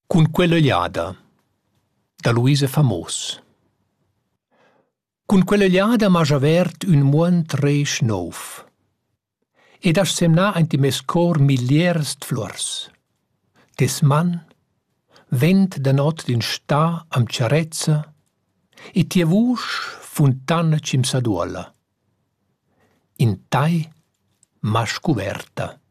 Cun quella gliada, da Luisa Famos. Cun quella gliada m'ha avert un muont reisch nouv. Ed has semnà aint mes cor miliers d'fluors. Des man, vent da not din stà am ciarezza, e tia vusch funtana cim s'aduola. In tai m'ha scoverta.